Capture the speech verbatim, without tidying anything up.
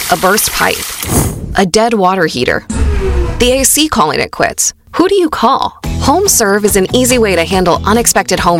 A burst pipe. A dead water heater. The A C calling it quits. Who do you call? HomeServe is an easy way to handle unexpected home